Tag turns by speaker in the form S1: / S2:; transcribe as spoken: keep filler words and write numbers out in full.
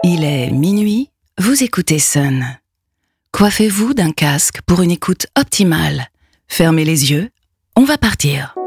S1: Il est minuit, vous écoutez Sun. Coiffez-vous d'un casque pour une écoute optimale. Fermez les yeux, on va partir.